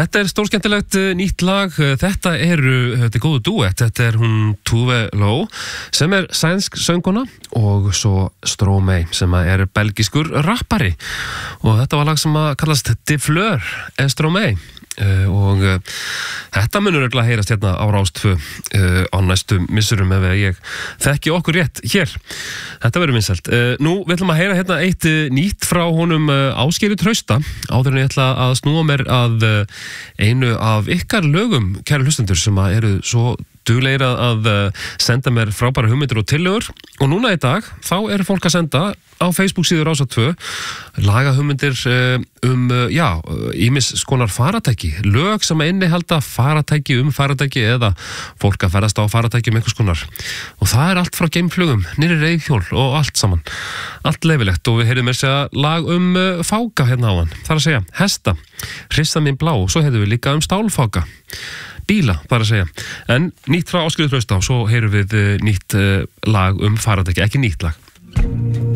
Þetta stórskemmtilegt nýtt lag. Þetta er góðu duett. Þetta hún Tove Lo sem sænsk söngkona og svo Stromae sem belgiskur rappari. Og þetta var lag sem kallast De Fleur Stromae. Og þetta munur örugglega heyrast hérna á Rás 2 á næstu missurum ef ég þekki okkur rétt hér. Þetta verður vinsælt. Nú við ætlum að heyra hérna eitt nýtt frá honum Ásgeiri Trausta áður en ég ætla að snúa mér að einu af ykkar lögum, kæru hlustendur, sem eru svo duglegir að senda mér frábæra hugmyndir og tillögur. Og núna í dag þá fólk að senda á Facebook síðu Rásar 2 lagahugmyndir ýmis konar faratæki, lög sem innihalda faratæki faratæki eða fólk að ferðast á faratæki einhvers konar. Og það allt frá geimflugum, niðri reiðhjól og allt saman. Allt leyfilegt. Og við heyrðum segja lag fáka hérna áðan. Það að segja hesta, hrista mín blá. Svo heyrðum við líka stálfáka. Bíla, bara að segja. En nýtt frá Ásgeiri Trausta og svo heyrum við nýtt lag faratæki, ekki nýtt lag.